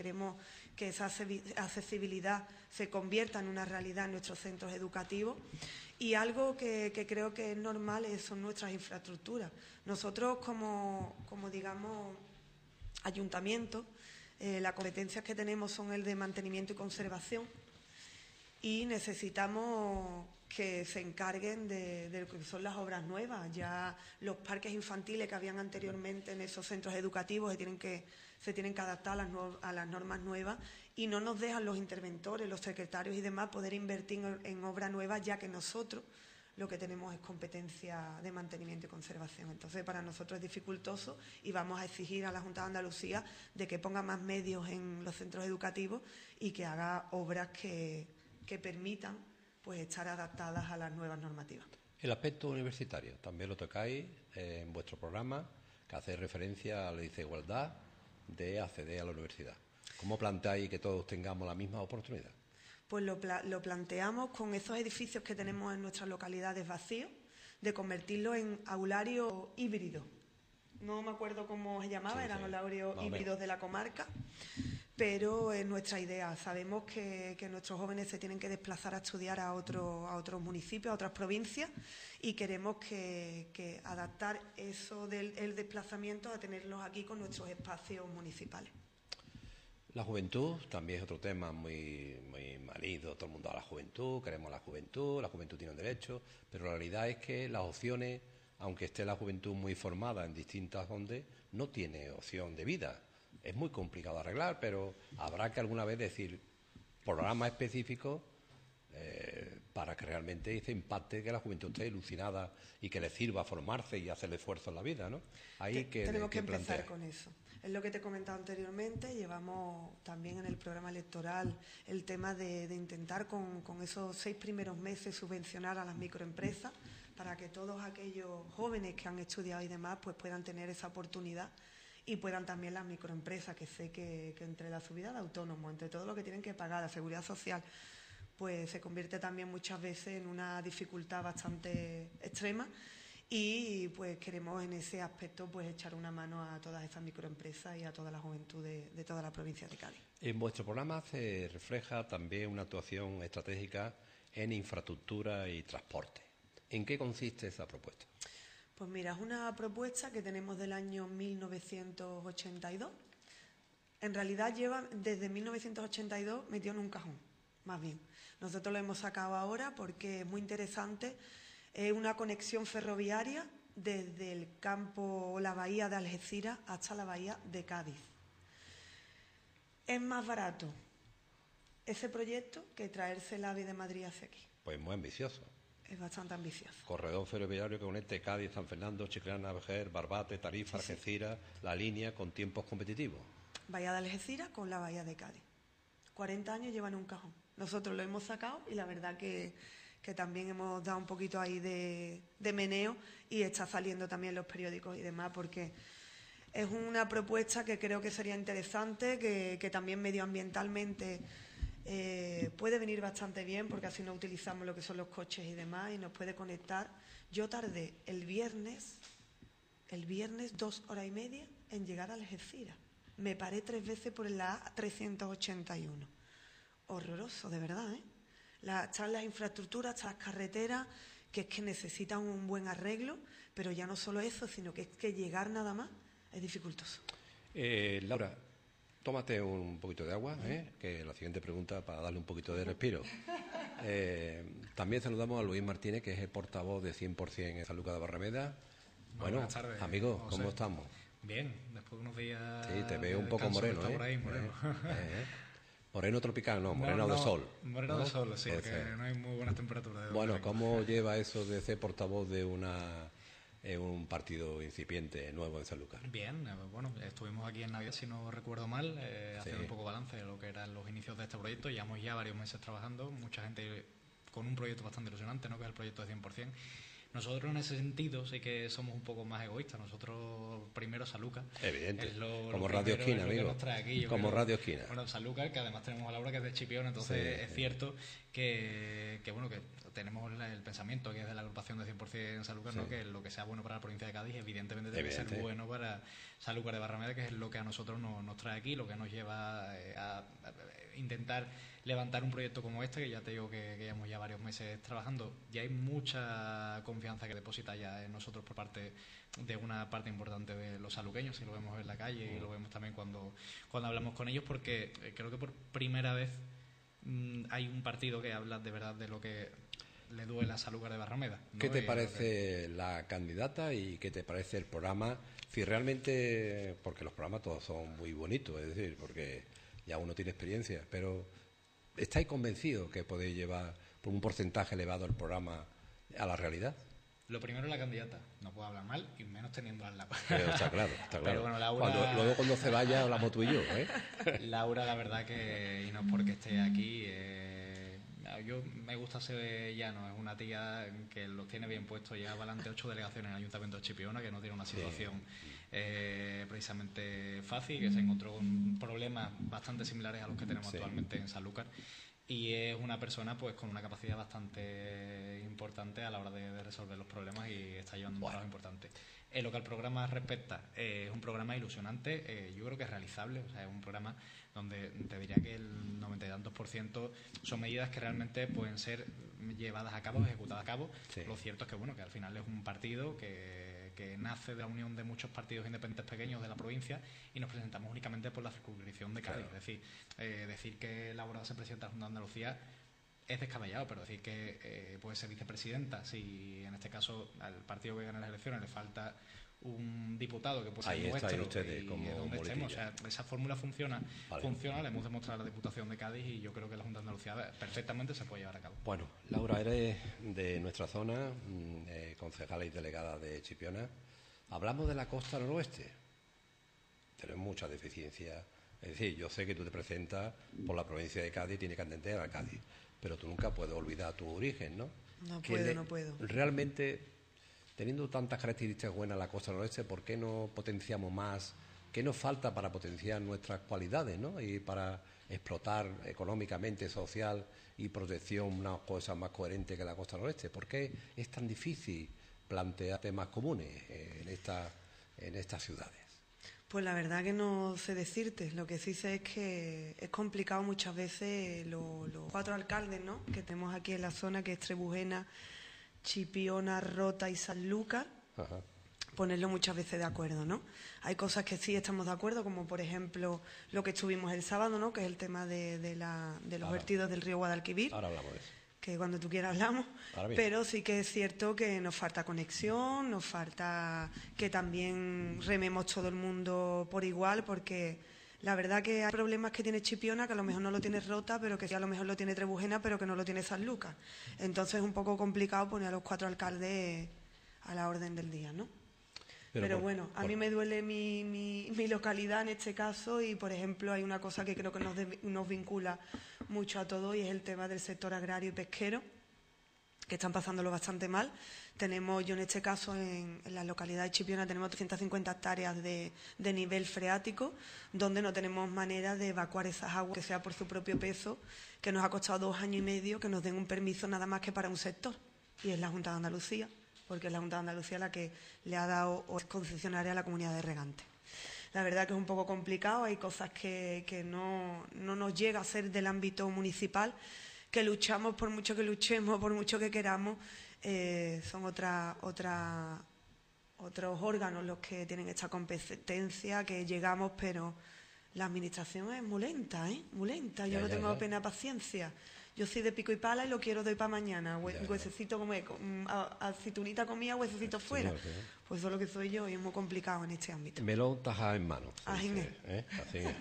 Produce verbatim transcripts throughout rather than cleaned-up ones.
queremos que esa accesibilidad se convierta en una realidad en nuestros centros educativos. Y algo que, que creo que es normal son nuestras infraestructuras. Nosotros como, como digamos, ayuntamiento, eh, las competencias que tenemos son el de mantenimiento y conservación, y necesitamos que se encarguen de, de lo que son las obras nuevas. Ya los parques infantiles que habían anteriormente en esos centros educativos se tienen que, se tienen que adaptar a las, no, a las normas nuevas, y no nos dejan los interventores, los secretarios y demás poder invertir en, en obras nuevas, ya que nosotros lo que tenemos es competencia de mantenimiento y conservación. Entonces, para nosotros es dificultoso, y vamos a exigir a la Junta de Andalucía de que ponga más medios en los centros educativos y que haga obras que, que permitan pues estar adaptadas a las nuevas normativas. El aspecto universitario, también lo tocáis eh, en vuestro programa, que hace referencia a la desigualdad de acceder a la universidad. ¿Cómo planteáis que todos tengamos la misma oportunidad? Pues lo, lo planteamos con esos edificios que tenemos en nuestras localidades vacíos, de convertirlos en aularios híbridos. No me acuerdo cómo se llamaba, sí, eran sí. aularios no, híbridos no. de la comarca, pero es nuestra idea. Sabemos que, que nuestros jóvenes se tienen que desplazar a estudiar a, otro, a otros municipios, a otras provincias, y queremos que, que adaptar eso del el desplazamiento a tenerlos aquí con nuestros espacios municipales. La juventud también es otro tema muy, muy manido. Todo el mundo habla de la juventud, queremos la juventud, la juventud tiene un derecho, pero la realidad es que las opciones, aunque esté la juventud muy formada en distintas ondas, no tiene opción de vida. Es muy complicado arreglar, pero habrá que alguna vez decir programas específicos eh, para que realmente se impacte, que la juventud esté ilusionada y que le sirva a formarse y hacer el esfuerzo en la vida, ¿no? Ahí Te, que tenemos que, que empezar plantea. con eso. Es lo que te he comentado anteriormente. Llevamos también en el programa electoral el tema de, de intentar con, con esos seis primeros meses subvencionar a las microempresas para que todos aquellos jóvenes que han estudiado y demás pues puedan tener esa oportunidad, y puedan también las microempresas, que sé que, que entre la subida de autónomos, entre todo lo que tienen que pagar, la seguridad social, pues se convierte también muchas veces en una dificultad bastante extrema, y pues queremos en ese aspecto pues echar una mano a todas estas microempresas y a toda la juventud de, de toda la provincia de Cádiz. En vuestro programa se refleja también una actuación estratégica en infraestructura y transporte. ¿En qué consiste esa propuesta? Pues mira, es una propuesta que tenemos del año mil novecientos ochenta y dos. En realidad lleva desde mil novecientos ochenta y dos metido en un cajón, más bien. Nosotros lo hemos sacado ahora porque es muy interesante. Es una conexión ferroviaria desde el campo o la bahía de Algeciras hasta la bahía de Cádiz. Es más barato ese proyecto que traerse el AVE de Madrid hacia aquí. Pues muy ambicioso. Es bastante ambicioso. Corredor ferroviario que conecte Cádiz, San Fernando, Chiclana, Vejer, Barbate, Tarifa, sí, Algeciras, sí. La línea con tiempos competitivos. Bahía de Algeciras con la bahía de Cádiz. cuarenta años llevan un cajón. Nosotros lo hemos sacado y la verdad que, que también hemos dado un poquito ahí de, de meneo, y está saliendo también en los periódicos y demás, porque es una propuesta que creo que sería interesante, que, que también medioambientalmente Eh, puede venir bastante bien, porque así no utilizamos lo que son los coches y demás, y nos puede conectar. Yo tardé el viernes, el viernes dos horas y media en llegar a Algeciras. Me paré tres veces por la A trescientos ochenta y uno. Horroroso, de verdad, ¿eh? La, están las infraestructuras, están las carreteras, que es que necesitan un buen arreglo, pero ya no solo eso, sino que es que llegar nada más es dificultoso. Eh, Laura, tómate un poquito de agua, ¿eh? Que la siguiente pregunta para darle un poquito de respiro. Eh, también saludamos a Luis Martínez, que es el portavoz de cien por ciento en Sanlúcar de Barrameda. Bueno, buenas tardes, amigos, ¿cómo José. Estamos? Bien, después de unos días. Sí, te veo un poco moreno, ¿eh? Por ahí, moreno. Eh, eh. Moreno tropical, no, moreno no, no, de sol. Moreno ¿no? de sol, sí, Ese. que no hay muy buenas temperaturas. Bueno, ¿cómo lleva eso de ser portavoz de una eh, un partido incipiente nuevo en Sanlúcar? Bien, eh, bueno, estuvimos aquí en Navidad, si no recuerdo mal, eh, sí. haciendo un poco balance de lo que eran los inicios de este proyecto. Llevamos ya varios meses trabajando, mucha gente con un proyecto bastante ilusionante, ¿no? Que es el proyecto de cien por ciento. Nosotros en ese sentido sí que somos un poco más egoístas. Nosotros primero Sanlúcar. Evidente. Es lo, como lo Radio primero, Esquina, es lo amigo. Que nos trae aquí, como creo. Radio Esquina. Bueno, Sanlúcar, que además tenemos a Laura, que es de Chipiona, entonces Sí, es sí. cierto que, que, bueno, que tenemos el pensamiento que es de la agrupación de cien por ciento Sanlúcar, sí. ¿no? Que lo que sea bueno para la provincia de Cádiz, evidentemente debe Evidente. ser bueno para Sanlúcar de Barrameda, que es lo que a nosotros nos, nos trae aquí, lo que nos lleva a, a intentar levantar un proyecto como este, que ya te digo que, que llevamos ya varios meses trabajando. Ya hay mucha confianza que deposita ya en nosotros por parte de una parte importante de los sanluqueños, y lo vemos en la calle y lo vemos también cuando, cuando hablamos con ellos, porque creo que por primera vez mmm, hay un partido que habla de verdad de lo que le duele a Sanlúcar de Barrameda, ¿no? ¿Qué te y parece que... la candidata y qué te parece el programa? Si realmente, porque los programas todos son muy bonitos, es decir, porque ya uno tiene experiencia, pero ¿estáis convencidos que podéis llevar por un porcentaje elevado el programa a la realidad? Lo primero es la candidata, no puedo hablar mal y menos teniendo al lado. Pero está claro, está claro. Pero bueno, Laura... cuando, luego cuando se vaya hablamos tú y yo, ¿eh? Laura, la verdad que, y no es porque esté aquí, eh, yo me gusta ser llano, es una tía que los tiene bien puestos, lleva adelante ocho delegaciones en el Ayuntamiento de Chipiona, que no tiene una situación sí. eh, precisamente fácil, que se encontró con problemas bastante similares a los que tenemos sí. actualmente en Sanlúcar. Y es una persona pues con una capacidad bastante importante a la hora de, de resolver los problemas y está llevando un trabajo importante. En lo que al programa respecta, eh, es un programa ilusionante, eh, yo creo que es realizable, o sea, es un programa donde te diría que el noventa y tantos por ciento son medidas que realmente pueden ser llevadas a cabo, ejecutadas a cabo. Sí. Lo cierto es que bueno, que al final es un partido que, que nace de la unión de muchos partidos independientes pequeños de la provincia y nos presentamos únicamente por la circunscripción de Cádiz. Claro. Es decir, eh, decir que Laura se presenta a la Junta de Andalucía es descabellado, pero decir que eh, puede ser vicepresidenta, si en este caso al partido que gana las elecciones le falta un diputado que puede ser ahí nuestro ustedes, y como donde estemos, o sea, esa fórmula funciona, vale. funciona, le hemos demostrado a la Diputación de Cádiz y yo creo que la Junta de Andalucía perfectamente se puede llevar a cabo. Bueno, Laura, eres de nuestra zona, eh, concejala y delegada de Chipiona. Hablamos de la costa noroeste, tenemos muchas deficiencias, es decir, yo sé que tú te presentas por la provincia de Cádiz y tienes que atender a Cádiz, pero tú nunca puedes olvidar tu origen, ¿no? No puedo, le, no puedo. Realmente, teniendo tantas características buenas la costa noroeste, ¿por qué no potenciamos más? ¿Qué nos falta para potenciar nuestras cualidades, ¿no? Y para explotar económicamente, social y protección unas cosas más coherentes que la costa noroeste? ¿Por qué es tan difícil plantear temas comunes en, esta, en estas ciudades? Pues la verdad que no sé decirte. Lo que sí sé es que es complicado muchas veces los, los cuatro alcaldes, ¿no?, que tenemos aquí en la zona, que es Trebujena, Chipiona, Rota y Sanlúcar, Ajá. ponerlo muchas veces de acuerdo, ¿no? Hay cosas que sí estamos de acuerdo, como por ejemplo lo que estuvimos el sábado, ¿no?, que es el tema de, de, la, de los Ahora. vertidos del río Guadalquivir. Ahora hablamos de eso. Que cuando tú quieras hablamos, pero sí que es cierto que nos falta conexión, nos falta que también rememos todo el mundo por igual, porque la verdad que hay problemas que tiene Chipiona que a lo mejor no lo tiene Rota, pero que sí a lo mejor lo tiene Trebujena, pero que no lo tiene Sanlúcar. Entonces es un poco complicado poner a los cuatro alcaldes a la orden del día, ¿no? Pero, pero por, bueno, a por... mí me duele mi, mi, mi localidad en este caso y, por ejemplo, hay una cosa que creo que nos, de, nos vincula mucho a todo y es el tema del sector agrario y pesquero, que están pasándolo bastante mal. Tenemos, yo en este caso, en, en la localidad de Chipiona tenemos trescientas cincuenta hectáreas de, de nivel freático, donde no tenemos manera de evacuar esas aguas, que sea por su propio peso, que nos ha costado dos años y medio que nos den un permiso nada más que para un sector, y es la Junta de Andalucía, porque es la Junta de Andalucía la que le ha dado o es concesionaria a la comunidad de regantes. La verdad que es un poco complicado, hay cosas que, que no, no nos llega a ser del ámbito municipal, que luchamos por mucho que luchemos, por mucho que queramos, eh, son otra, otra, otros órganos los que tienen esta competencia, que llegamos, pero la administración es muy lenta, ¿eh? Muy lenta, yo ya, no ya, tengo ya. apenas paciencia. Yo soy de pico y pala y lo quiero de hoy para mañana. Hue- ya, huesecito como aceitunita comida, huesecito fuera. Sí, no, sí. Pues eso es lo que soy yo y es muy complicado en este ámbito. Melón tajado en mano. Así es. ¿Eh? Así es.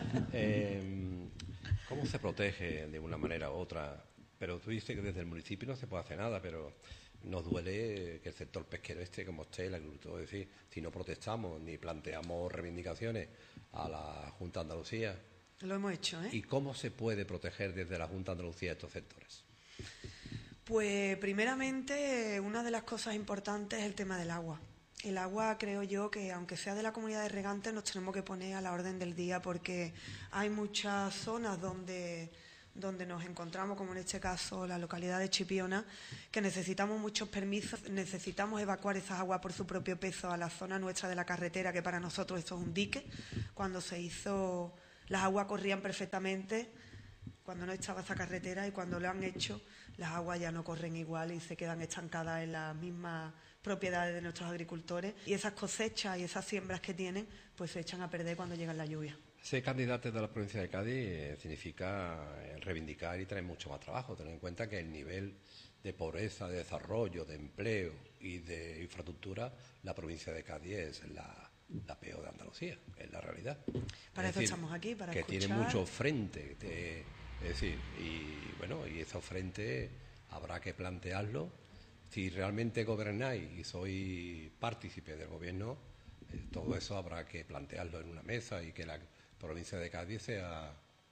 eh, ¿Cómo se protege de una manera u otra? Pero tú dices que desde el municipio no se puede hacer nada, pero nos duele que el sector pesquero este, como usted, el agricultor, es decir, si no protestamos ni planteamos reivindicaciones a la Junta de Andalucía. Lo hemos hecho, ¿eh? ¿Y cómo se puede proteger desde la Junta de Andalucía estos sectores? Pues primeramente, una de las cosas importantes es el tema del agua. El agua, creo yo, que aunque sea de la comunidad de regantes, nos tenemos que poner a la orden del día, porque hay muchas zonas donde, donde nos encontramos, como en este caso la localidad de Chipiona, que necesitamos muchos permisos, necesitamos evacuar esas aguas por su propio peso a la zona nuestra de la carretera, que para nosotros esto es un dique. Cuando se hizo, las aguas corrían perfectamente cuando no estaba esa carretera, y cuando lo han hecho, las aguas ya no corren igual y se quedan estancadas en las mismas propiedades de nuestros agricultores, y esas cosechas y esas siembras que tienen pues se echan a perder cuando llega la lluvia. Ser candidato de la provincia de Cádiz eh, significa eh, reivindicar y tener mucho más trabajo, tener en cuenta que el nivel de pobreza, de desarrollo, de empleo y de infraestructura, la provincia de Cádiz es la, la peor de Andalucía, es la realidad. Para es eso decir, estamos aquí, para que escuchar. tiene muchos frentes, de, es decir, y bueno, y esos frentes habrá que plantearlo. Si realmente gobernáis y sois partícipe del gobierno, eh, todo eso habrá que plantearlo en una mesa y que la provincia de Cádiz sea...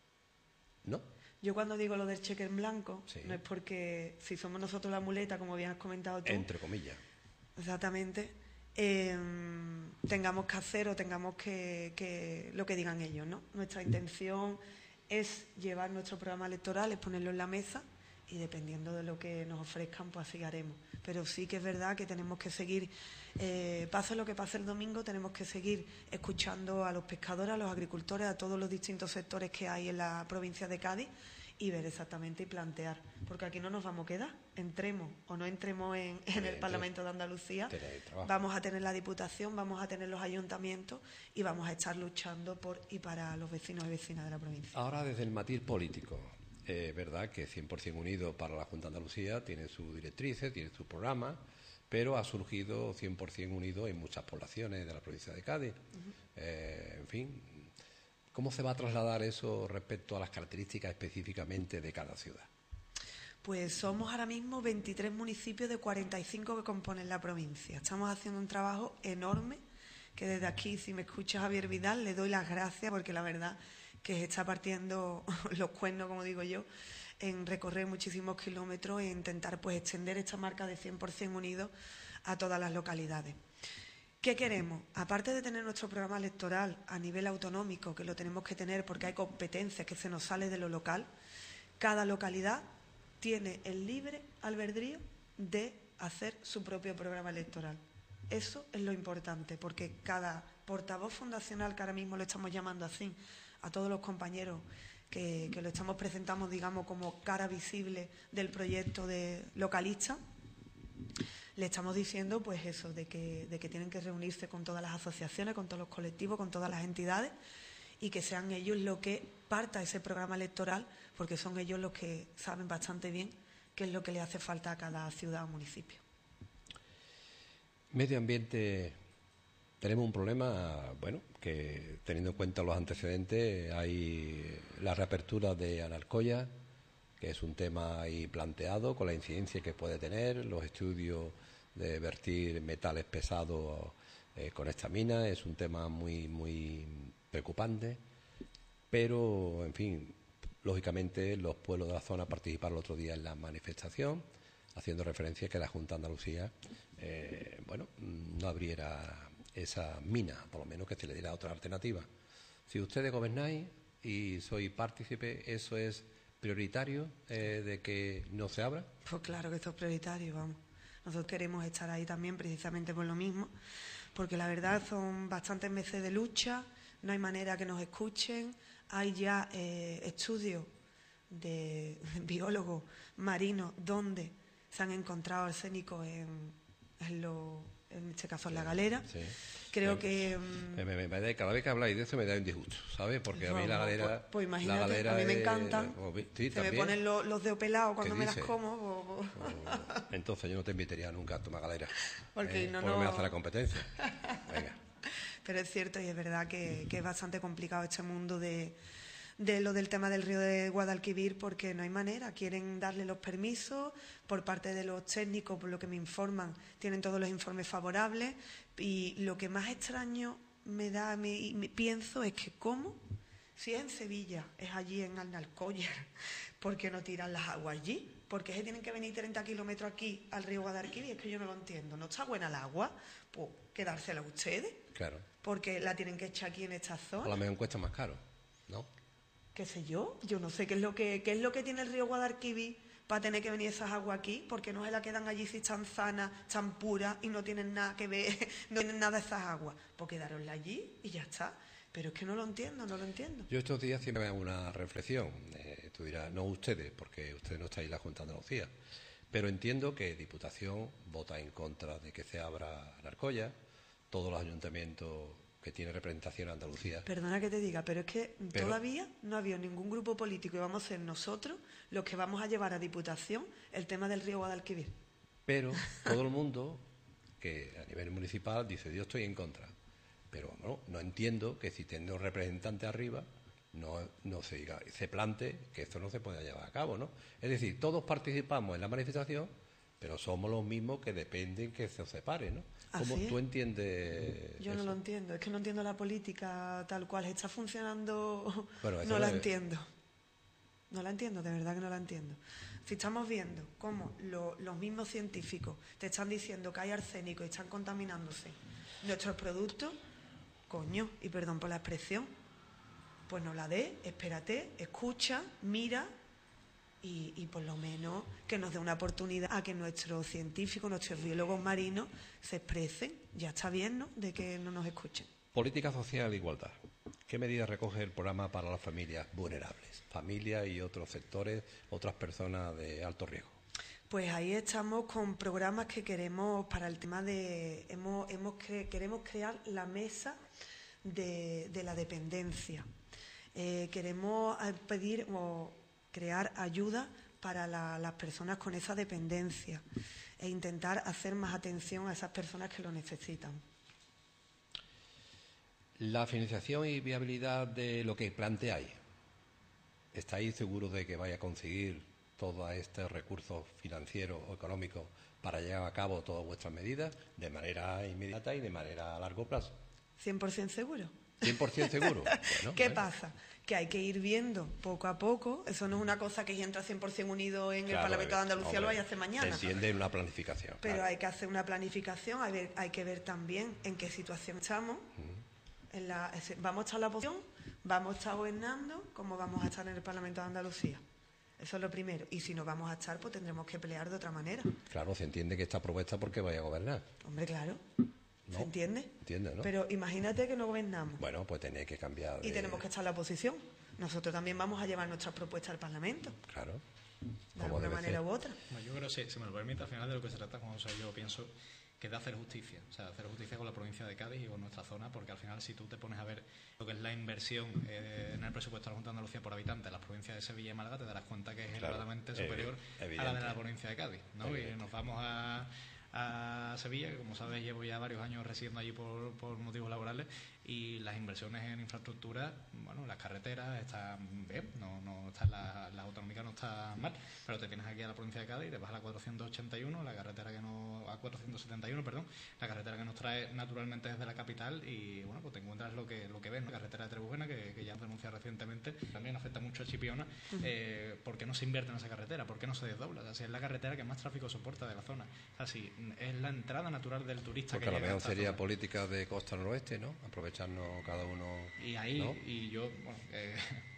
¿No? Yo cuando digo lo del cheque en blanco, Sí. no es porque si somos nosotros la muleta, como bien has comentado tú, Entre comillas. exactamente, eh, tengamos que hacer o tengamos que, que lo que digan ellos, ¿no? Nuestra intención es llevar nuestro programa electoral, es ponerlo en la mesa, y dependiendo de lo que nos ofrezcan, pues así haremos. Pero sí que es verdad que tenemos que seguir, eh, pase lo que pase el domingo, tenemos que seguir escuchando a los pescadores, a los agricultores, a todos los distintos sectores que hay en la provincia de Cádiz, y ver exactamente y plantear, porque aquí no nos vamos a quedar, entremos o no entremos en, en el Parlamento de Andalucía, vamos a tener la Diputación, vamos a tener los ayuntamientos y vamos a estar luchando por y para los vecinos y vecinas de la provincia. Ahora, desde el matiz político, es eh, verdad que cien por ciento Unido para la Junta de Andalucía tiene sus directrices, tiene su programa, pero ha surgido cien por ciento Unido en muchas poblaciones de la provincia de Cádiz. Uh-huh. eh, en fin, ¿cómo se va a trasladar eso respecto a las características específicamente de cada ciudad? Pues somos ahora mismo veintitrés municipios de cuarenta y cinco que componen la provincia. Estamos haciendo un trabajo enorme, que desde aquí, si me escucha Javier Vidal, le doy las gracias, porque la verdad que se está partiendo los cuernos, como digo yo, en recorrer muchísimos kilómetros e intentar pues extender esta marca de cien por ciento Unidos a todas las localidades. ¿Qué queremos? Aparte de tener nuestro programa electoral a nivel autonómico, que lo tenemos que tener porque hay competencias que se nos sale de lo local, cada localidad tiene el libre albedrío de hacer su propio programa electoral. Eso es lo importante, porque cada portavoz fundacional, que ahora mismo lo estamos llamando así, a todos los compañeros que, que lo estamos presentando, digamos, como cara visible del proyecto de localista, le estamos diciendo pues eso, de que, de que tienen que reunirse con todas las asociaciones, con todos los colectivos, con todas las entidades, y que sean ellos los que parta ese programa electoral, porque son ellos los que saben bastante bien qué es lo que le hace falta a cada ciudad o municipio. Medio ambiente, tenemos un problema, bueno, que teniendo en cuenta los antecedentes, hay la reapertura de Anarcoya, que es un tema ahí planteado con la incidencia que puede tener, los estudios de vertir metales pesados eh, con esta mina, es un tema muy, muy preocupante, pero, en fin, lógicamente los pueblos de la zona participaron el otro día en la manifestación, haciendo referencia a que la Junta de Andalucía, eh, bueno, no abriera esa mina, por lo menos que se le diera otra alternativa. Si ustedes gobernáis y sois partícipe, ¿eso es prioritario eh, de que no se abra? Pues claro que esto es prioritario, vamos. Nosotros queremos estar ahí también precisamente por lo mismo, porque la verdad son bastantes meses de lucha, no hay manera que nos escuchen, hay ya eh, estudios de biólogos marinos donde se han encontrado arsénico en, en, lo, en este caso en la galera. Sí. Creo me, que... Me, me, me da, cada vez que habláis de eso me da un disgusto, ¿sabes? Porque no, a mí la galera... Pues, pues imagínate, la galera a mí me es, encantan, o, sí, se me ponen los, los dedos pelados cuando me las como. O, o, entonces yo no te invitaría nunca a tomar galera, porque eh, no, porque no... me hace la competencia. Venga. Pero es cierto y es verdad que, que es bastante complicado este mundo de, de lo del tema del río de Guadalquivir, porque no hay manera, quieren darle los permisos por parte de los técnicos, por lo que me informan, tienen todos los informes favorables, y lo que más extraño me da, me, me pienso es que cómo, si es en Sevilla, es allí en Alnalcollar, ¿por qué no tiran las aguas allí? ¿Por qué se tienen que venir treinta kilómetros aquí al río Guadalquivir? Es que yo no lo entiendo. ¿No está buena el agua? Pues quedársela ustedes. Claro. Porque la tienen que echar aquí en esta zona. A lo mejor cuesta más caro, ¿no? ¿Qué sé yo? Yo no sé qué es lo que, qué es lo que tiene el río Guadalquivir para tener que venir esas aguas aquí, porque no se la quedan allí si están sanas, están puras y no tienen nada que ver, no tienen nada esas aguas. Pues quedaronla allí y ya está. Pero es que no lo entiendo, no lo entiendo. Yo estos días siempre me hago una reflexión. Eh, tú dirás, no ustedes, porque ustedes no estáis en la Junta de Andalucía. Pero entiendo que Diputación vota en contra de que se abra la Arcolla, todos los ayuntamientos que tienen representación en Andalucía. Perdona que te diga, pero es que pero, todavía no ha habido ningún grupo político y vamos a ser nosotros los que vamos a llevar a Diputación el tema del río Guadalquivir. Pero todo el mundo que a nivel municipal dice, yo estoy en contra. Pero bueno, no entiendo que si tengo representantes arriba no, no se, diga, se plante que esto no se pueda llevar a cabo, ¿no? Es decir, todos participamos en la manifestación, pero somos los mismos que dependen que se separe, ¿no? ¿Cómo tú entiendes Yo eso? no lo entiendo, es que no entiendo la política tal cual está funcionando, bueno, no la es... entiendo. No la entiendo, de verdad que no la entiendo. Si estamos viendo cómo lo, los mismos científicos te están diciendo que hay arsénico y están contaminándose nuestros productos, coño, y perdón por la expresión, pues no la dé, espérate, escucha, mira y, y por lo menos que nos dé una oportunidad a que nuestros científicos, nuestros biólogos marinos se expresen. Ya está bien, ¿no?, de que no nos escuchen. Política social e igualdad. ¿Qué medidas recoge el programa para las familias vulnerables? Familias y otros sectores, otras personas de alto riesgo. Pues ahí estamos con programas que queremos para el tema de... Hemos, hemos cre, queremos crear la mesa de, de la dependencia. Eh, queremos pedir o crear ayuda para la, las personas con esa dependencia e intentar hacer más atención a esas personas que lo necesitan. La financiación y viabilidad de lo que planteáis, ¿estáis seguros de que vaya a conseguir todos estos recursos financieros o económicos para llevar a cabo todas vuestras medidas de manera inmediata y de manera a largo plazo? ¿cien por ciento seguro? ¿cien por ciento seguro? Bueno, ¿Qué bueno. pasa? Que hay que ir viendo poco a poco. Eso no es una cosa que ya entra cien por ciento unido en Claro, el Parlamento de Andalucía, hombre, lo vaya a hacer mañana. Se entiende en una planificación. Pero claro. hay que hacer una planificación, hay, ver, hay que ver también en qué situación estamos. Uh-huh. en la, ¿Vamos a estar en la oposición? ¿Vamos a estar gobernando? ¿Cómo vamos a estar en el Parlamento de Andalucía? Eso es lo primero. Y si no vamos a estar, pues tendremos que pelear de otra manera. Claro, se entiende que está propuesta porque vaya a gobernar. Hombre, claro. ¿No? ¿Se entiende? Entiende, ¿no? Pero imagínate que no gobernamos. Bueno, pues tenéis que cambiar de... Y tenemos que estar en la oposición. Nosotros también vamos a llevar nuestras propuestas al Parlamento. Claro. De alguna manera u otra. Bueno, yo creo que, si, si me lo permite, al final de lo que se trata, como, o sea, yo pienso que es de hacer justicia. O sea, hacer justicia con la provincia de Cádiz y con nuestra zona, porque al final, si tú te pones a ver lo que es la inversión eh, en el presupuesto de la Junta de Andalucía por habitante de las provincias de Sevilla y Málaga, te darás cuenta que es claro, elevadamente superior evidente. a la de la provincia de Cádiz, ¿no? Evidente. Y nos vamos a... a Sevilla, que como sabes llevo ya varios años residiendo allí por, por motivos laborales, y las inversiones en infraestructura, bueno, las carreteras están bien, no, no están las, las autonómicas no están mal, pero te vienes aquí a la provincia de Cádiz y te vas a la cuatrocientos ochenta y uno, la carretera que no, a cuatrocientos setenta y uno, perdón, la carretera que nos trae naturalmente desde la capital, y bueno, pues te encuentras lo que lo que ves, ¿no? La carretera de Trebujena, que, que ya han denunciado recientemente, también afecta mucho a Chipiona. eh, ¿Por qué no se invierte en esa carretera? ¿Por qué no se desdobla? O sea, si es la carretera que más tráfico soporta de la zona, o sea, si es la entrada natural del turista. Porque que a lo llega a mejor esta sería zona. política de costa noroeste, ¿no? Aprovecharnos cada uno. Y ahí, ¿no? y yo, bueno, eh,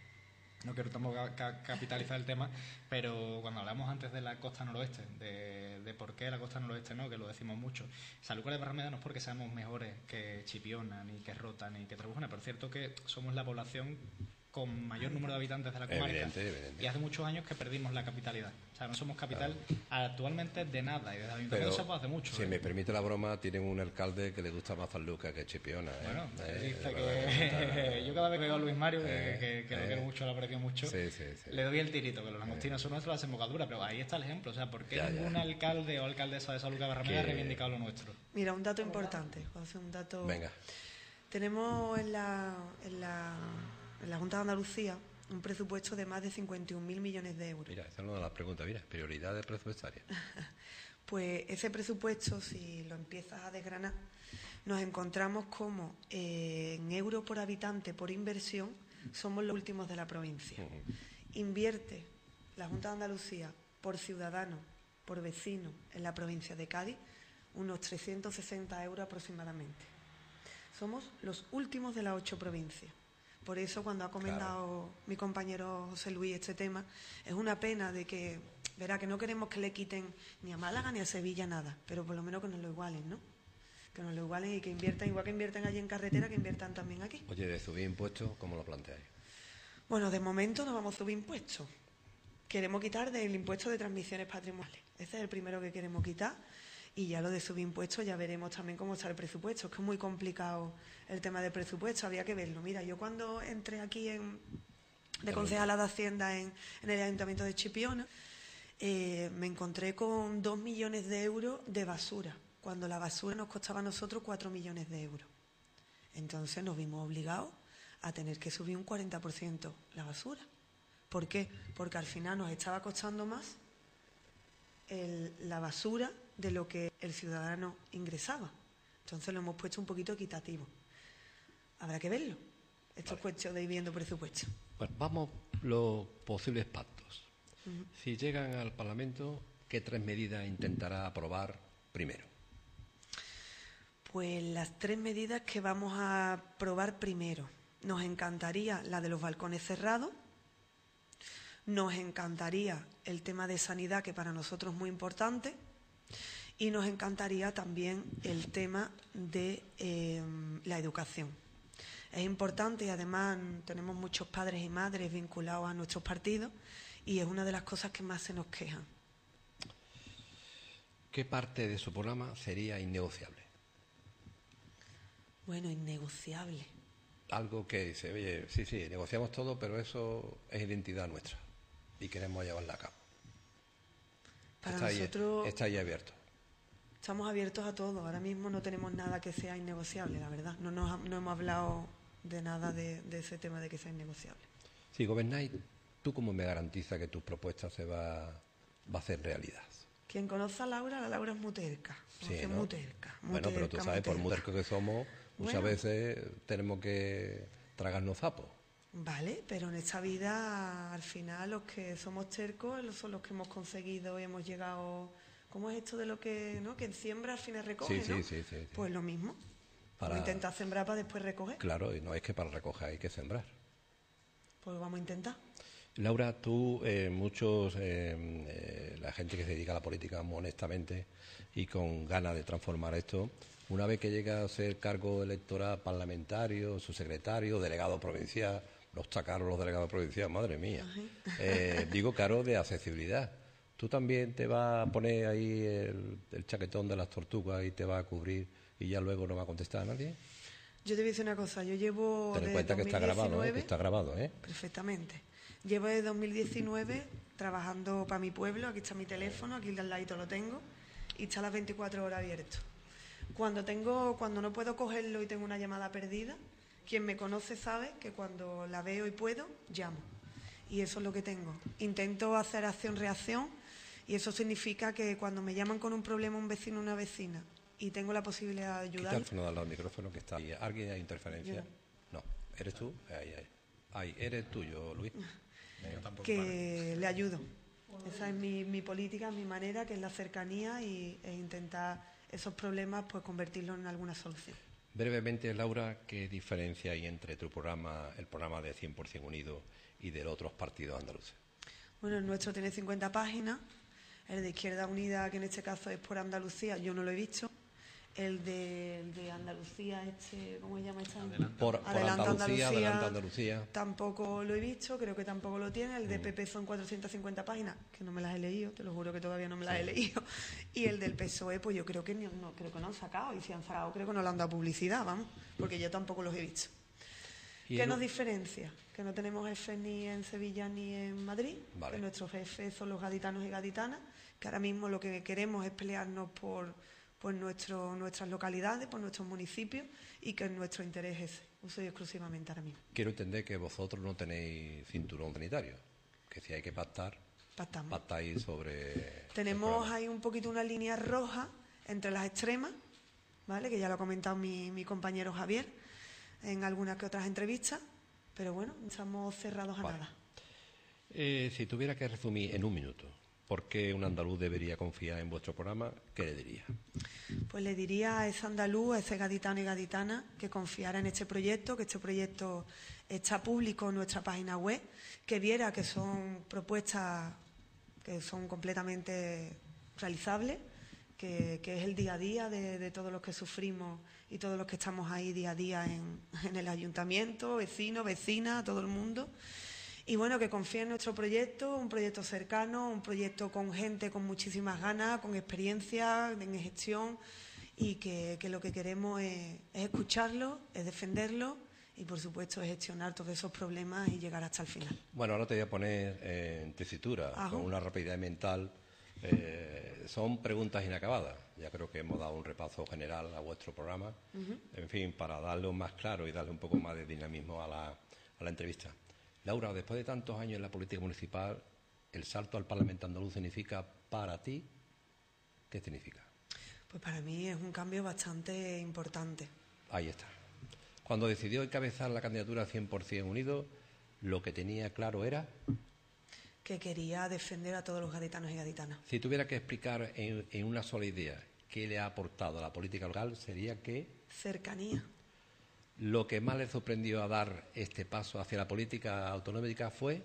no quiero tampoco ca capitalizar el tema, pero cuando hablamos antes de la costa noroeste, de, de por qué la costa noroeste no, que lo decimos mucho, Sanlúcar de Barrameda no es porque seamos mejores que Chipiona, ni que Rota, ni que Trebujena, pero es cierto que somos la población con mayor número de habitantes de la comarca. Evidente, evidente. Y hace muchos años que perdimos la capitalidad. O sea, no somos capital claro. actualmente de nada, y desde el ayuntamiento se puede hace mucho. Si ¿eh? me permite la broma, tienen un alcalde que le gusta más Sanlúcar que Chipiona. ¿eh? Bueno, eh, dice eh, que eh, yo cada vez que veo a Luis Mario, eh, que, que, que eh, lo quiero mucho, lo aprecio mucho, sí, sí, sí. le doy el tirito, que los langostinos son nuestros, la desembocadura, pero ahí está el ejemplo. O sea, ¿por qué ya, ningún ya. alcalde o alcaldesa de Sanlúcar de Barrameda ha reivindicado lo nuestro? Mira, un dato importante, José, un dato... Venga. Tenemos en la, en la, en la Junta de Andalucía un presupuesto de más de cincuenta y un mil millones de euros. Mira, esa es una de las preguntas. Mira, prioridades presupuestarias. Pues ese presupuesto, si lo empiezas a desgranar, nos encontramos como eh, en euros por habitante por inversión somos los últimos de la provincia. Uh-huh. Invierte la Junta de Andalucía por ciudadano, por vecino en la provincia de Cádiz, unos trescientos sesenta euros aproximadamente. Somos los últimos de las ocho provincias. Por eso, cuando ha comentado claro. mi compañero José Luis este tema, es una pena de que, verá, que no queremos que le quiten ni a Málaga ni a Sevilla nada, pero por lo menos que nos lo igualen, ¿no? Que nos lo igualen y que inviertan, igual que inviertan allí en carretera, que inviertan también aquí. Oye, de subir impuestos, ¿cómo lo planteáis? Bueno, de momento no vamos a subir impuestos. Queremos quitar del impuesto de transmisiones patrimoniales. Ese es el primero que queremos quitar. Y ya lo de subir impuestos ya veremos también cómo está el presupuesto. Es que es muy complicado el tema del presupuesto, habría que verlo. Mira, yo cuando entré aquí en, de concejala de Hacienda en, en el Ayuntamiento de Chipiona, eh, me encontré con dos millones de euros de basura, cuando la basura nos costaba a nosotros cuatro millones de euros. Entonces nos vimos obligados a tener que subir un cuarenta por ciento la basura. ¿Por qué? Porque al final nos estaba costando más el, la basura de lo que el ciudadano ingresaba. Entonces lo hemos puesto un poquito equitativo. Habrá que verlo. Esto vale. Es cuestión de ir viendo presupuesto. Bueno, vamos los posibles pactos. Uh-huh. Si llegan al Parlamento, ¿qué tres medidas intentará aprobar primero? Pues las tres medidas que vamos a aprobar primero. Nos encantaría la de los balcones cerrados. Nos encantaría el tema de sanidad, que para nosotros es muy importante. Y nos encantaría también el tema de eh, la educación. Es importante y además tenemos muchos padres y madres vinculados a nuestros partidos y es una de las cosas que más se nos quejan. ¿Qué parte de su programa sería innegociable? Bueno, innegociable. Algo que dice, oye, sí, sí, negociamos todo, pero eso es identidad nuestra y queremos llevarla a cabo. Para está nosotros... Ahí, está ahí abierto. Estamos abiertos a todo. Ahora mismo no tenemos nada que sea innegociable, la verdad. No, nos, no hemos hablado de nada de, de ese tema de que sea innegociable. Si gobernáis, ¿tú cómo me garantizas que tus propuestas se va, va a hacer realidad? Quien conoce a Laura, la Laura es muy terca. Sí, es ¿no? muy terca. Muy bueno, pero tú terca, sabes, por muy terca. terco que somos, muchas bueno, veces tenemos que tragarnos sapos. Vale, pero en esta vida, al final, los que somos tercos son los que hemos conseguido y hemos llegado... ¿Cómo es esto de lo que, ¿no? Quien siembra al final recoge, sí, ¿no? Sí, sí, sí, sí. Pues lo mismo. Para... Vamos a intentar sembrar para después recoger. Claro, y no es que para recoger hay que sembrar. Pues vamos a intentar. Laura, tú, eh, muchos, eh, eh, la gente que se dedica a la política muy honestamente y con ganas de transformar esto, una vez que llega a ser cargo electoral parlamentario, subsecretario, delegado provincial, no está caro los delegados provinciales, madre mía. Eh, digo caro de accesibilidad. ¿Tú también te vas a poner ahí el, el chaquetón de las tortugas y te vas a cubrir y ya luego no va a contestar a nadie? Yo te voy a decir una cosa, yo llevo... Ten en cuenta que está grabado, ¿eh? Que está grabado, ¿eh? Perfectamente. Llevo desde dos mil diecinueve trabajando para mi pueblo, aquí está mi teléfono, aquí al ladito lo tengo, y está las veinticuatro horas abierto. Cuando tengo, cuando no puedo cogerlo y tengo una llamada perdida, quien me conoce sabe que cuando la veo y puedo, llamo. Y eso es lo que tengo. Intento hacer acción-reacción y eso significa que cuando me llaman con un problema un vecino o una vecina y tengo la posibilidad de ayudar... Quita el al lado del micrófono que está ahí. ¿Alguien hay interferencia? No. no. ¿Eres tú? Ahí, ahí. Ahí, eres tuyo, Luis. Que vale. Le ayudo. Esa es mi, mi política, mi manera, que es la cercanía y, e intentar esos problemas pues convertirlos en alguna solución. Brevemente, Laura, ¿qué diferencia hay entre tu programa, el programa de cien por ciento Unido y de los otros partidos andaluces? Bueno, el nuestro tiene cincuenta páginas, el de Izquierda Unida, que en este caso es por Andalucía, yo no lo he visto. El de, el de Andalucía, este, ¿cómo se llama esta? Adelante. Por, por Adelante Andalucía, Andalucía, Adelante Andalucía. Tampoco lo he visto, creo que tampoco lo tiene. El de P P son cuatrocientas cincuenta páginas, que no me las he leído, te lo juro que todavía no me las sí. he leído. Y el del P S O E, pues yo creo que no, no, creo que no han sacado, y si han sacado creo que no le han dado publicidad, vamos, porque yo tampoco los he visto. ¿Qué el... nos diferencia? Que no tenemos jefes ni en Sevilla ni en Madrid, vale. Que nuestros jefes son los gaditanos y gaditanas, que ahora mismo lo que queremos es pelearnos por... por nuestro, nuestras localidades, por nuestros municipios y que nuestro interés es ese, uso y exclusivamente ahora mismo. Quiero entender que vosotros no tenéis cinturón sanitario, que si hay que pactar, Pactamos. pactáis sobre... Tenemos ahí un poquito una línea roja entre las extremas, ¿vale? Que ya lo ha comentado mi, mi compañero Javier en algunas que otras entrevistas, pero bueno, estamos cerrados a vale. nada. Eh, si tuviera que resumir en un minuto, por qué un andaluz debería confiar en vuestro programa, ¿qué le diría? Pues le diría a ese andaluz, a ese gaditano y gaditana, que confiara en este proyecto, que este proyecto está público en nuestra página web, que viera que son propuestas que son completamente realizables, que, que es el día a día de, de todos los que sufrimos y todos los que estamos ahí día a día en, en el ayuntamiento, vecinos, vecinas, todo el mundo. Y bueno, que confíe en nuestro proyecto, un proyecto cercano, un proyecto con gente con muchísimas ganas, con experiencia en gestión, y que, que lo que queremos es, es escucharlo, es defenderlo y, por supuesto, es gestionar todos esos problemas y llegar hasta el final. Bueno, ahora te voy a poner eh, en tesitura, Ajá. con una rapidez mental. Eh, son preguntas inacabadas. Ya creo que hemos dado un repaso general a vuestro programa. Uh-huh. En fin, para darle un más claro y darle un poco más de dinamismo a la, a la entrevista. Laura, después de tantos años en la política municipal, ¿el salto al Parlamento andaluz significa para ti? ¿Qué significa? Pues para mí es un cambio bastante importante. Ahí está. Cuando decidió encabezar la candidatura cien por ciento Unidos, lo que tenía claro era... que quería defender a todos los gaditanos y gaditanas. Si tuviera que explicar en, en una sola idea qué le ha aportado a la política local, sería que... cercanía. ¿Lo que más le sorprendió a dar este paso hacia la política autonómica fue?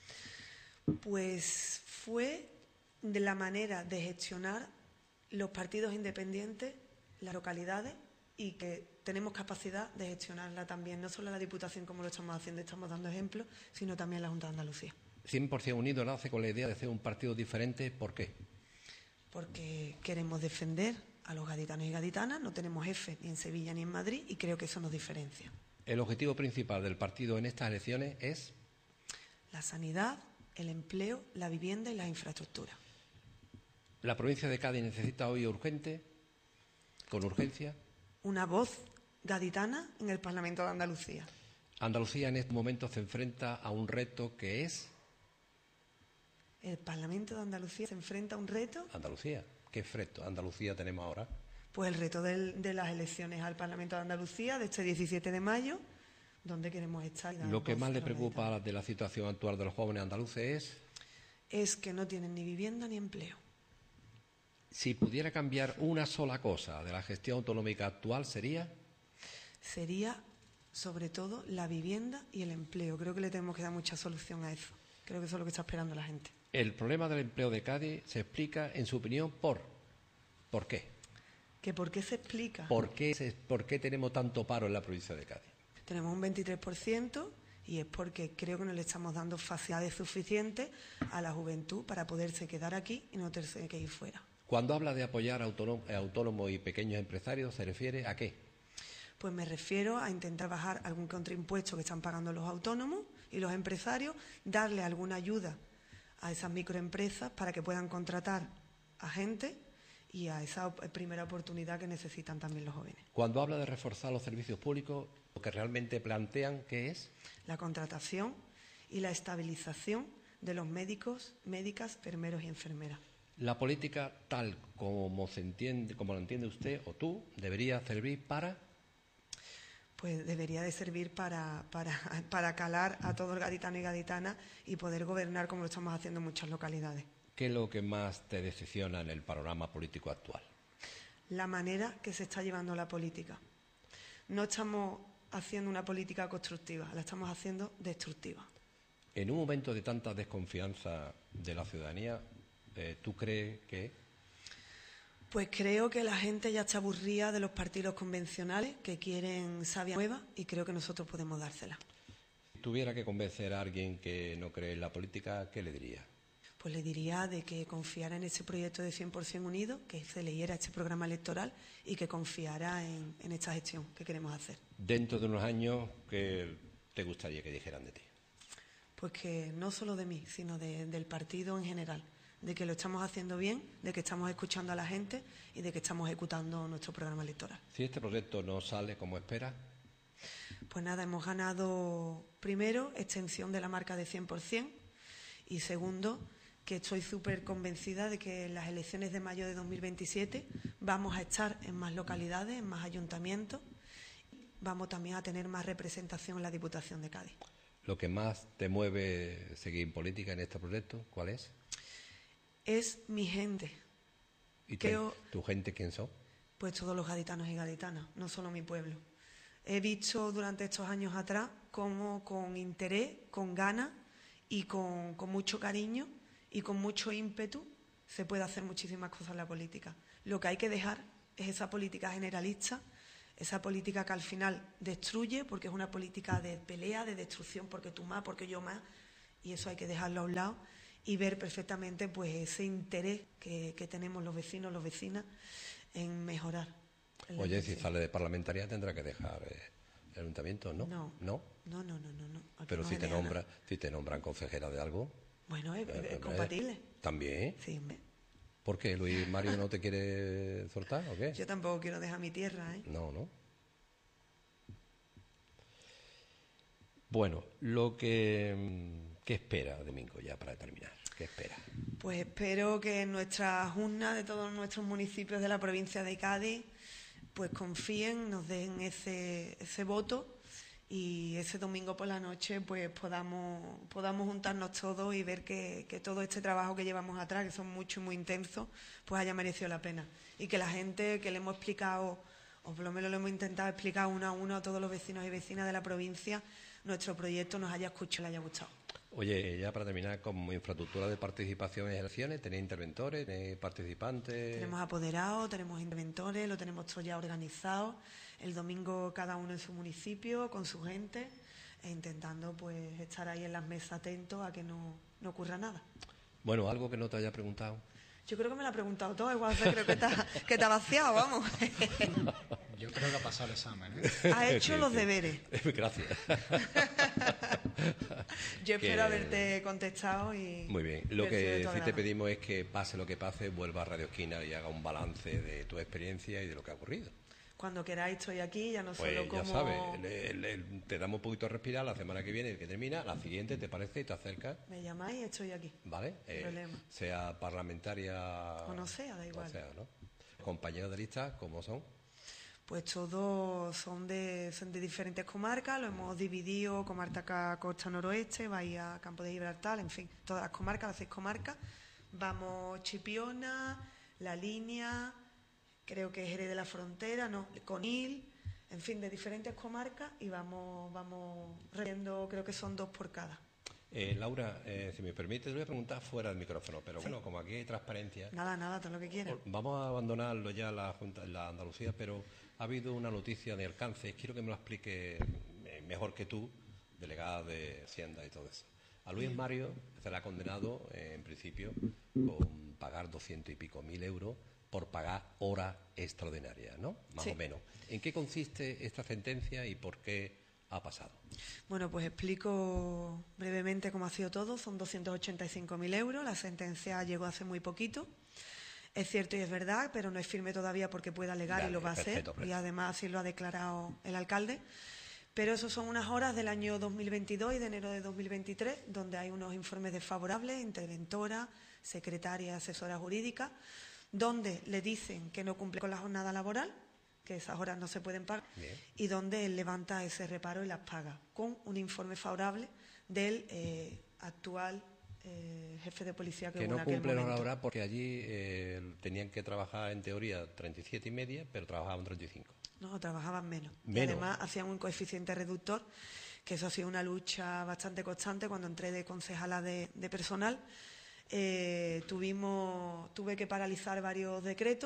Pues fue de la manera de gestionar los partidos independientes, las localidades, y que tenemos capacidad de gestionarla también, no solo la Diputación como lo estamos haciendo, estamos dando ejemplos, sino también la Junta de Andalucía. cien por ciento Unido nace con la idea de hacer un partido diferente, ¿por qué? Porque queremos defender a los gaditanos y gaditanas, no tenemos jefe ni en Sevilla ni en Madrid, y creo que eso nos diferencia. El objetivo principal del partido en estas elecciones es... la sanidad, el empleo, la vivienda y las infraestructuras. ¿La provincia de Cádiz necesita hoy urgente, con urgencia? Una voz gaditana en el Parlamento de Andalucía. Andalucía en este momento se enfrenta a un reto que es... El Parlamento de Andalucía se enfrenta a un reto... Andalucía. ¿Qué reto Andalucía tenemos ahora? Pues el reto del, de las elecciones al Parlamento de Andalucía de este diecisiete de mayo, donde queremos estar. Lo que más le preocupa de la situación actual de los jóvenes andaluces es... es que no tienen ni vivienda ni empleo. Si pudiera cambiar una sola cosa de la gestión autonómica actual, ¿sería? Sería, sobre todo, la vivienda y el empleo. Creo que le tenemos que dar mucha solución a eso. Creo que eso es lo que está esperando la gente. El problema del empleo de Cádiz se explica, en su opinión, por... ¿Por qué? ¿Que por qué se explica? ¿Por qué, se, ¿Por qué tenemos tanto paro en la provincia de Cádiz? Tenemos un veintitrés por ciento y es porque creo que no le estamos dando facilidades suficientes a la juventud para poderse quedar aquí y no tenerse que ir fuera. Cuando habla de apoyar a autónomos, autónomos y pequeños empresarios, ¿se refiere a qué? Pues me refiero a intentar bajar algún contraimpuesto que están pagando los autónomos y los empresarios, darle alguna ayuda a esas microempresas para que puedan contratar a gente y a esa primera oportunidad que necesitan también los jóvenes. Cuando habla de reforzar los servicios públicos, lo que realmente plantean, ¿qué es? La contratación y la estabilización de los médicos, médicas, enfermeros y enfermeras. La política, tal como se entiende, como lo entiende usted o tú, debería servir para... Pues debería de servir para, para, para calar a todo el gaditano y gaditana y poder gobernar como lo estamos haciendo en muchas localidades. ¿Qué es lo que más te decepciona en el panorama político actual? La manera que se está llevando la política. No estamos haciendo una política constructiva, la estamos haciendo destructiva. En un momento de tanta desconfianza de la ciudadanía, eh, ¿tú crees que...? Pues creo que la gente ya está aburrida de los partidos convencionales que quieren savia nueva y creo que nosotros podemos dársela. Si tuviera que convencer a alguien que no cree en la política, ¿qué le diría? Pues le diría de que confiara en este proyecto de cien por ciento Unidos, que se leyera este programa electoral y que confiara en, en esta gestión que queremos hacer. Dentro de unos años, ¿qué te gustaría que dijeran de ti? Pues que no solo de mí, sino de, del partido en general. De que lo estamos haciendo bien, de que estamos escuchando a la gente y de que estamos ejecutando nuestro programa electoral. Si este proyecto no sale como espera... Pues nada, hemos ganado, primero, extensión de la marca de cien por ciento y segundo, que estoy súper convencida de que en las elecciones de mayo de dos mil veintisiete vamos a estar en más localidades, en más ayuntamientos, vamos también a tener más representación en la Diputación de Cádiz. ¿Lo que más te mueve seguir en política en este proyecto, cuál es? es mi gente. ¿Y Creo, tu gente quién son? Pues todos los gaditanos y gaditanas, no solo mi pueblo. He visto durante estos años atrás cómo con interés, con ganas y con, con mucho cariño y con mucho ímpetu se puede hacer muchísimas cosas en la política. Lo que hay que dejar es esa política generalista, esa política que al final destruye, porque es una política de pelea, de destrucción, porque tú más, porque yo más, y eso hay que dejarlo a un lado y ver perfectamente pues ese interés que, que tenemos los vecinos, las vecinas en mejorar. Oye, si sale de parlamentaria tendrá que dejar eh, el ayuntamiento, ¿no? No, no, no, no, no, no, no. Aquí Pero no si se te deja nombra, nada. si te nombran consejera de algo, Bueno, es, es eh, compatible. ¿también? Sí, hombre. ¿Por qué? ¿Luis Mario no te quiere soltar o qué? Yo tampoco quiero dejar mi tierra, ¿eh? No, no. Bueno, lo que... ¿Qué espera, Domingo, ya para terminar? ¿Qué espera? Pues espero que en nuestra junta de todos nuestros municipios de la provincia de Cádiz pues confíen, nos den ese, ese voto y ese domingo por la noche pues podamos, podamos juntarnos todos y ver que, que todo este trabajo que llevamos atrás, que son mucho y muy intensos, pues haya merecido la pena. Y que la gente que le hemos explicado, o por lo menos lo hemos intentado explicar uno a uno a todos los vecinos y vecinas de la provincia, nuestro proyecto nos haya escuchado y le haya gustado. Oye, ya para terminar, como infraestructura de participación en elecciones, ¿tenéis interventores, tenéis participantes? Tenemos apoderados, tenemos interventores, lo tenemos todo ya organizado. El domingo cada uno en su municipio, con su gente, e intentando pues estar ahí en las mesas atentos a que no, no ocurra nada. Bueno, algo que no te haya preguntado. Yo creo que me lo ha preguntado todo, igual creo que te ha, que te ha vaciado, vamos. Yo creo que ha pasado el examen, ¿eh? Ha hecho Sí, los sí. deberes. Gracias. Yo espero Que- haberte contestado y... Muy bien. Lo haber sido de que tu sí te agrado. pedimos es que pase lo que pase, vuelva a Radio Esquina y haga un balance de tu experiencia y de lo que ha ocurrido. Cuando queráis estoy aquí, ya no Pues solo ya como... sabes, le- le- te damos un poquito de respirar la semana que viene, que termina, la siguiente, ¿te parece? Y te acercas, Me llamáis y estoy aquí. ¿vale? Sin problema. Sea parlamentaria... O no sea, da igual. O sea, ¿no? Compañeros de lista, ¿cómo son? Pues todos son de, son de diferentes comarcas, lo hemos dividido, comarca Costa Noroeste, Bahía, Campo de Gibraltar, en fin, todas las comarcas, las seis comarcas. Vamos Chipiona, La Línea, creo que Jerez de la Frontera, no, Conil, en fin, de diferentes comarcas y vamos, vamos reviendo, creo que son dos por cada. Eh, Laura, eh, si me permite, te voy a preguntar fuera del micrófono, pero bueno, como aquí hay transparencia, Nada, nada, todo lo que quieras. vamos a abandonarlo ya la Junta, la Andalucía, pero ha habido una noticia de alcance, quiero que me lo explique eh, mejor que tú, delegada de Hacienda y todo eso. A Luis Mario se le ha condenado, eh, en principio, con pagar doscientos y pico mil euros por pagar horas extraordinarias, ¿no? Más Sí. o menos. ¿En qué consiste esta sentencia y por qué ha pasado? Bueno, pues explico brevemente cómo ha sido todo. Son doscientos ochenta y cinco mil euros. La sentencia llegó hace muy poquito. Es cierto y es verdad, pero no es firme todavía porque puede alegar Vale, y lo va a perfecto, hacer. perfecto. Y además así lo ha declarado el alcalde. Pero eso son unas horas del año dos mil veintidós y de enero de dos mil veintitrés, donde hay unos informes desfavorables, interventora, secretaria, asesora jurídica, donde le dicen que no cumple con la jornada laboral, que esas horas no se pueden pagar, Bien. y donde él levanta ese reparo y las paga, con un informe favorable del eh, actual eh, jefe de policía que, Que hubo no en aquel cumplen momento. la hora porque allí eh, tenían que trabajar en teoría treinta y siete y media, pero trabajaban treinta y cinco. No, trabajaban menos. Y Menos. además hacían un coeficiente reductor, que eso ha sido una lucha bastante constante. Cuando entré de concejala de, de personal, eh, tuvimos, tuve que paralizar varios decretos.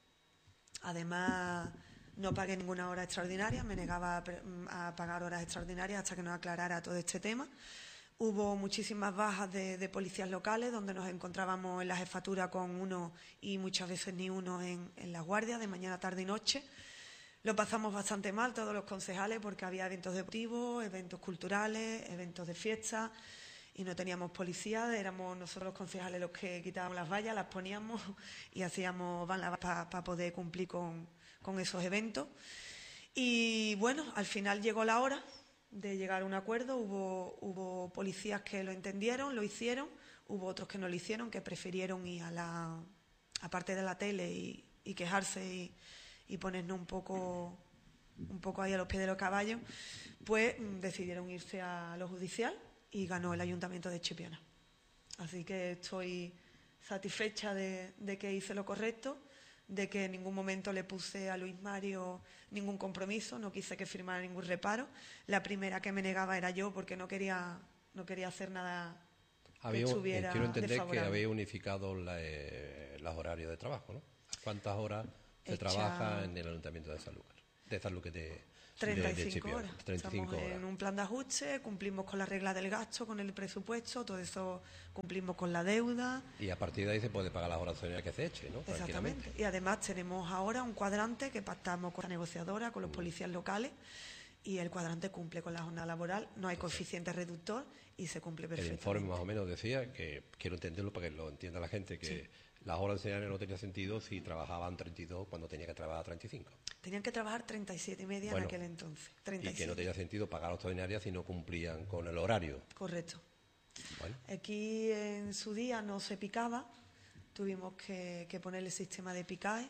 Además, no pagué ninguna hora extraordinaria, me negaba a, pre- a pagar horas extraordinarias hasta que nos aclarara todo este tema. Hubo muchísimas bajas de, de policías locales, donde nos encontrábamos en la jefatura con uno y muchas veces ni uno en, en las guardias, de mañana, tarde y noche. Lo pasamos bastante mal todos los concejales porque había eventos deportivos, eventos culturales, eventos de fiesta y no teníamos policía, éramos nosotros los concejales los que quitábamos las vallas, las poníamos y hacíamos van para pa poder cumplir con, con esos eventos. Y bueno, al final llegó la hora de llegar a un acuerdo, hubo, hubo policías que lo entendieron, lo hicieron, hubo otros que no lo hicieron, que prefirieron ir a la aparte de la tele y, y quejarse y y ponernos un poco un poco ahí a los pies de los caballos, pues mm, decidieron irse a lo judicial y ganó el Ayuntamiento de Chipiona. Así que estoy satisfecha de, de que hice lo correcto, de que en ningún momento le puse a Luis Mario ningún compromiso, no quise que firmara ningún reparo. La primera que me negaba era yo, porque no quería, no quería hacer nada que Había, estuviera eh, quiero entender que desfavorable. habéis unificado la, eh, los horarios de trabajo, ¿no? ¿Cuántas horas se Hecha- trabaja en el Ayuntamiento de Sanlúcar? De Sanlúcar de, treinta y de- de cinco Chipiona? horas. treinta y cinco Estamos horas. en un plan de ajuste, cumplimos con la regla del gasto, con el presupuesto, todo eso cumplimos con la deuda. Y a partir de ahí se puede pagar las horas extraordinarias que se eche, ¿no? Tranquilamente. Exactamente. Y además tenemos ahora un cuadrante que pactamos con la negociadora, con los policías locales, y el cuadrante cumple con la jornada laboral, no hay coeficiente reductor y se cumple El perfectamente. informe más o menos decía, que quiero entenderlo para que lo entienda la gente, que Sí. las horas extraordinarias no tenía sentido si trabajaban treinta y dos cuando tenía que trabajar treinta y cinco. Tenían que trabajar treinta y siete y media Bueno, en aquel entonces. Y treinta y siete. que no tenía sentido pagar las extraordinarias si no cumplían con el horario. Correcto. Bueno, Aquí en su día no se picaba, tuvimos que, que poner el sistema de picaje.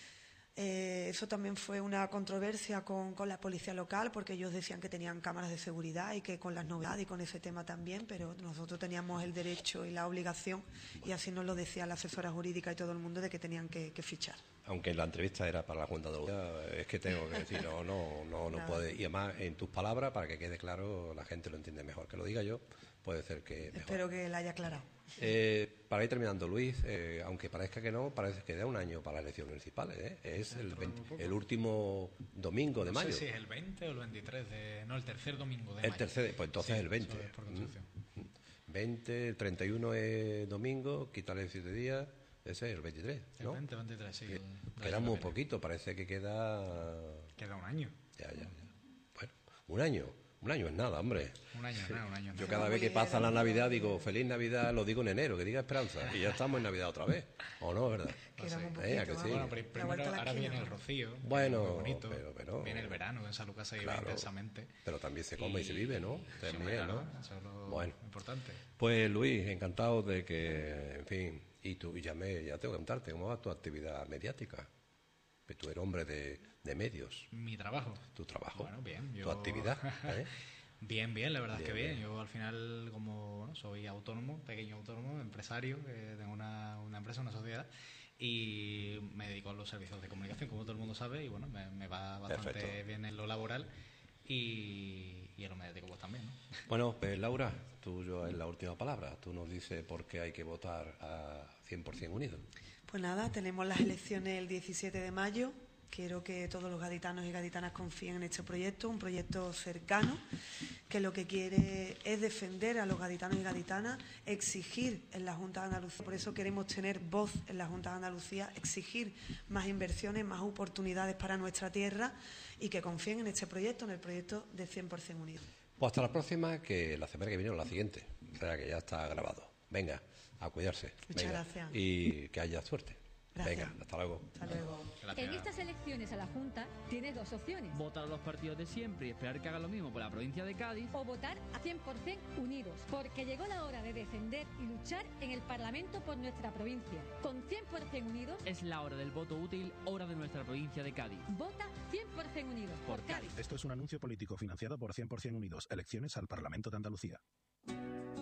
Eh, eso también fue una controversia con, con la policía local, porque ellos decían que tenían cámaras de seguridad y que con las novedades y con ese tema también, pero nosotros teníamos el derecho y la obligación, y así nos lo decía la asesora jurídica y todo el mundo, de que tenían que, que fichar. aunque la entrevista era para la Junta de Andalucía, es que tengo que decir, no, no, no, no Nada. puede. Y además, en tus palabras, para que quede claro, la gente lo entiende mejor. Que lo diga yo, puede ser que mejor. Espero que la haya aclarado. Eh, para ir terminando, Luis, eh, aunque parezca que no, parece que da un año para las elecciones municipales. ¿eh? Es el, veinte el último domingo de No mayo. sé si es el veinte o el veintitrés de... No, el tercer domingo de El mayo. tercer, pues entonces Sí, el veinte. eso es por Constitución. Mm. veinte, el treinta y uno es domingo, quítale siete días, ese es el veintitrés, ¿no? El veinte, veintitrés, sí. Que- el- del Queda año muy que viene. poquito, parece que queda... Queda un año. Ya, ya, ya. Bueno, un año. Un año es nada, hombre. Un año, nada, un año. Yo nada. cada vez que pasa la Navidad digo, feliz Navidad, lo digo en enero, que diga esperanza. Y ya estamos en Navidad otra vez. ¿O no, verdad? Queda sí. muy poquito, Eh, ¿a que sí? vamos. Bueno, pri- La primero, vuelta a la ahora esquina, viene el ¿no? rocío. que Bueno, es muy bonito. pero- pero- Viene el verano, que en San Lucas se vive Claro. intensamente. Pero también se come y, se vive, ¿no? Sí, También, claro, ¿no? eso es lo Bueno. importante. Pues Luis, encantado de que, en fin, y tú, y ya, me, ya tengo que contarte, ¿cómo va tu actividad mediática? Que tú eres hombre de, de medios, Mi trabajo. tu trabajo, Bueno, bien. tu Yo... actividad. ¿eh? Bien, bien, la verdad Bien, es que bien. bien. Yo al final, como bueno, soy autónomo, pequeño autónomo, empresario, eh, tengo una, una empresa, una sociedad, y me dedico a los servicios de comunicación, como todo el mundo sabe, y bueno, me, me va bastante Perfecto. bien en lo laboral y, y a lo mediático pues también, ¿no? Bueno, pues Laura, tuyo es la última palabra. Tú nos dices por qué hay que votar a cien por ciento unidos. Pues nada, tenemos las elecciones el diecisiete de mayo. Quiero que todos los gaditanos y gaditanas confíen en este proyecto, un proyecto cercano, que lo que quiere es defender a los gaditanos y gaditanas, exigir en la Junta de Andalucía, por eso queremos tener voz en la Junta de Andalucía, exigir más inversiones, más oportunidades para nuestra tierra y que confíen en este proyecto, en el proyecto de cien por ciento unidos. Pues hasta la próxima, que la semana que viene o la siguiente. O sea, que ya está grabado. Venga, a cuidarse. Muchas Venga. gracias. Y que haya suerte. Gracias. Venga, hasta luego. Hasta luego. Gracias. En estas elecciones a la Junta tienes dos opciones. Votar a los partidos de siempre y esperar que hagan lo mismo por la provincia de Cádiz. O votar a cien por ciento unidos, porque llegó la hora de defender y luchar en el Parlamento por nuestra provincia. Con cien por ciento unidos, Es la hora del voto útil, hora de nuestra provincia de Cádiz. vota cien por ciento unidos por, Por Cádiz. Cádiz. Esto es un anuncio político financiado por cien por ciento Unidos. Elecciones al Parlamento de Andalucía.